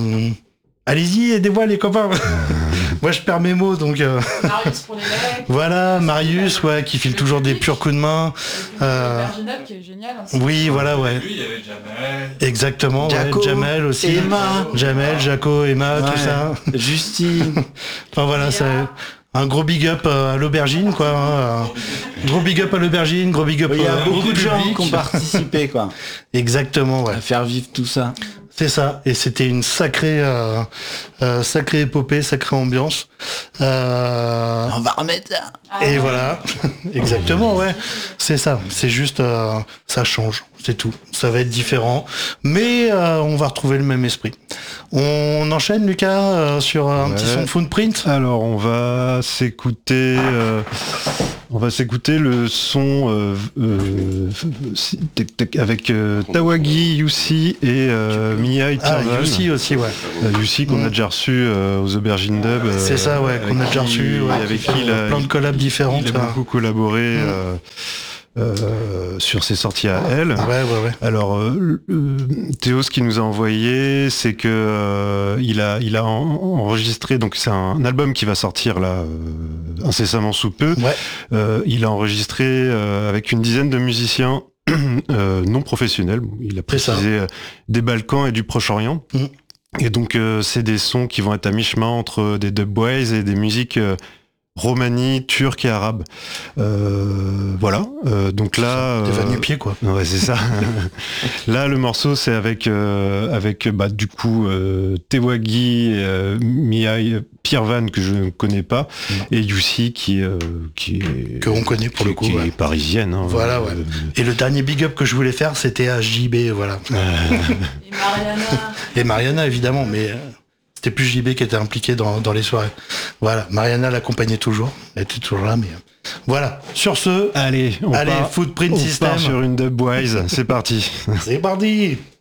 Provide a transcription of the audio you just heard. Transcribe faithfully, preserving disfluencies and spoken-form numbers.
Euh, allez-y, aidez-moi les copains. Moi je perds mes mots donc. Euh... Marius pour les mecs. Voilà, Marius, ouais, qui file toujours des purs coups de main. Euh... Bergenab qui est génial. Hein, oui, voilà, ouais. Lui, il y avait Jamel. Exactement, Jaco, ouais, Jamel aussi. Emma. Jamel, Jaco, Emma, ouais. tout ça. Justine. Enfin voilà, c'est un gros big up à l'aubergine, quoi. Hein. Gros big up à l'aubergine, gros big up. Il y a euh, beaucoup au de gens public. qui ont participé, quoi. Exactement, ouais. À faire vivre tout ça. C'est ça, et c'était une sacrée, euh, euh, sacrée épopée, sacrée ambiance. Euh... On va remettre ça. Et voilà, exactement, ouais. C'est ça, c'est juste, euh, ça change, c'est tout. Ça va être différent, mais euh, on va retrouver le même esprit. On enchaîne, Lucas, euh, sur un ouais. petit son de Footprint. Alors, on va s'écouter... Euh... On va s'écouter le son euh, euh, avec euh, Tawagi, Yussi et euh, Mia et Ah, Tirvan. Yussi aussi, ouais. Euh, Yussi qu'on mm. a déjà reçu euh, aux Aubergines Dub. Euh, C'est ça, ouais, qu'on a déjà reçu. Ouais, avec qui il a, plein de collabs différentes. Il a beaucoup collaboré. Mm. Euh, Euh, sur ses sorties à elle. Ouais, ouais, ouais. Alors, euh, euh, Théo, ce qu'il nous a envoyé, c'est que euh, il a, il a en, enregistré. Donc, c'est un, un album qui va sortir là euh, incessamment sous peu. Ouais. Euh, il a enregistré euh, avec une dizaine de musiciens euh, non professionnels. Il a précisé euh, des Balkans et du Proche-Orient. Mmh. Et donc, euh, c'est des sons qui vont être à mi-chemin entre des dubwise et des musiques euh, Romanie, turc et arabe. Euh, voilà. Euh, donc là, t'es euh, venu pied quoi. Ouais, c'est ça. Là, le morceau, c'est avec euh, avec bah du coup euh, Tewagi, euh, Mihai Pirvan que je ne connais pas, non. Et Yussi qui euh, qui est que on connaît pour qui, le coup, qui ouais. est parisienne. Hein, voilà, euh, ouais. Et le dernier big up que je voulais faire, c'était à J B, voilà. Euh... Et Mariana. Et Mariana évidemment, mais. C'était plus J B qui était impliqué dans, dans les soirées. Voilà, Mariana l'accompagnait toujours. Elle était toujours là, mais... Voilà, sur ce... Allez, on allez, part, Footprint on System. part sur une dubwise. C'est parti. C'est parti.